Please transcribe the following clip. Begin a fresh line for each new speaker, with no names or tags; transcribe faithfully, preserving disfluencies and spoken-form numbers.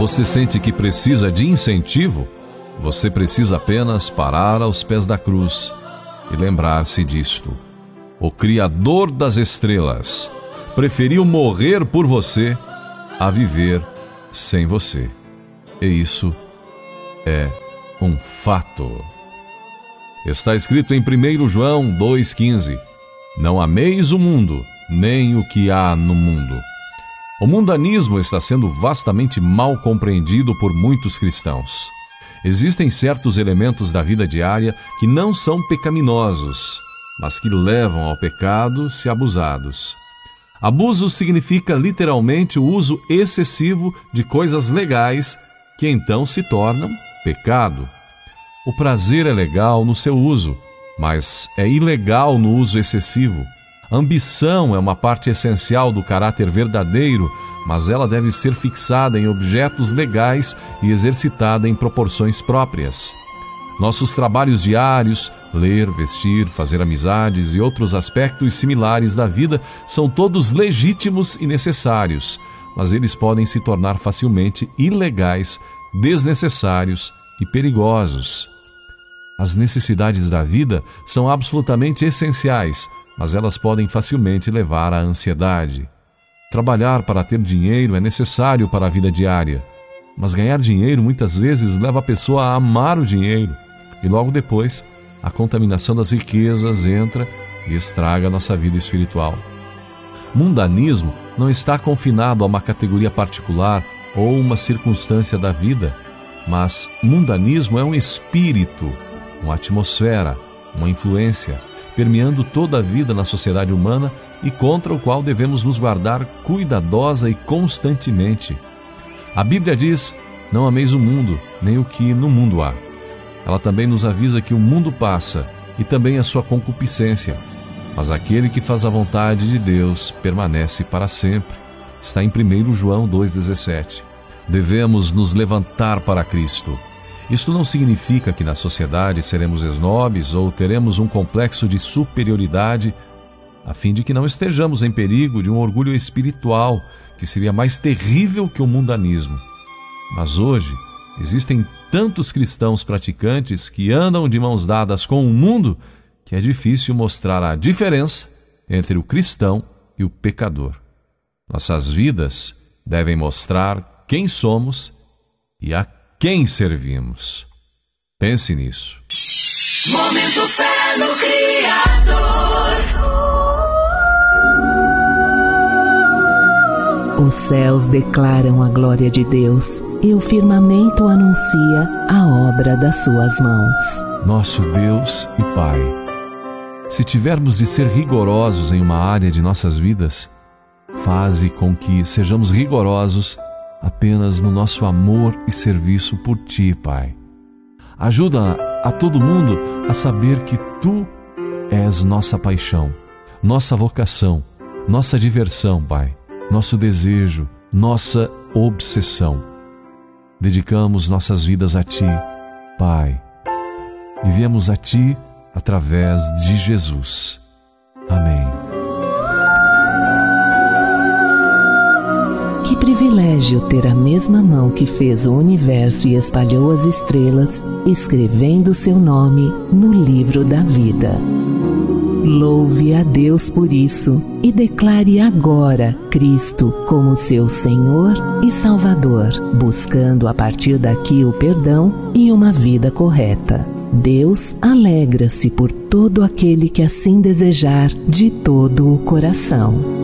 Você sente que precisa de incentivo? Você precisa apenas parar aos pés da cruz e lembrar-se disto. O Criador das estrelas preferiu morrer por você a viver sem você. E isso é um fato. Está escrito em primeiro João dois quinze: Não ameis o mundo, nem o que há no mundo. O mundanismo está sendo vastamente mal compreendido por muitos cristãos. Existem certos elementos da vida diária que não são pecaminosos, mas que levam ao pecado se abusados. Abuso significa literalmente o uso excessivo de coisas legais que então se tornam pecado. O prazer é legal no seu uso, mas é ilegal no uso excessivo. A ambição é uma parte essencial do caráter verdadeiro, mas ela deve ser fixada em objetos legais e exercitada em proporções próprias. Nossos trabalhos diários, ler, vestir, fazer amizades e outros aspectos similares da vida são todos legítimos e necessários, mas eles podem se tornar facilmente ilegais, desnecessários e perigosos. As necessidades da vida são absolutamente essenciais, mas elas podem facilmente levar à ansiedade. Trabalhar para ter dinheiro é necessário para a vida diária, mas ganhar dinheiro muitas vezes leva a pessoa a amar o dinheiro, e logo depois a contaminação das riquezas entra e estraga a nossa vida espiritual. Mundanismo não está confinado a uma categoria particular ou uma circunstância da vida, mas mundanismo é um espírito, uma atmosfera, uma influência, permeando toda a vida na sociedade humana e contra o qual devemos nos guardar cuidadosa e constantemente. A Bíblia diz: não ameis o mundo, nem o que no mundo há. Ela também nos avisa que o mundo passa e também a sua concupiscência, mas aquele que faz a vontade de Deus permanece para sempre. Está em primeiro João dois dezessete. Devemos nos levantar para Cristo. Isto não significa que na sociedade seremos esnobes ou teremos um complexo de superioridade, a fim de que não estejamos em perigo de um orgulho espiritual que seria mais terrível que o mundanismo. Mas hoje existem tantos cristãos praticantes que andam de mãos dadas com o mundo que é difícil mostrar a diferença entre o cristão e o pecador. Nossas vidas devem mostrar quem somos e a quem servimos. Pense nisso.
Momento Fé no Criador.
Os céus declaram a glória de Deus e o firmamento anuncia a obra das suas mãos.
Nosso Deus e Pai, se tivermos de ser rigorosos em uma área de nossas vidas, faze com que sejamos rigorosos apenas no nosso amor e serviço por Ti, Pai. Ajuda a todo mundo a saber que Tu és nossa paixão, nossa vocação, nossa diversão, Pai, nosso desejo, nossa obsessão. Dedicamos nossas vidas a Ti, Pai, e viemos a Ti através de Jesus. Amém.
Que privilégio ter a mesma mão que fez o universo e espalhou as estrelas, escrevendo seu nome no livro da vida. Louve a Deus por isso e declare agora Cristo como seu Senhor e Salvador, buscando a partir daqui o perdão e uma vida correta. Deus alegra-se por todo aquele que assim desejar de todo o coração.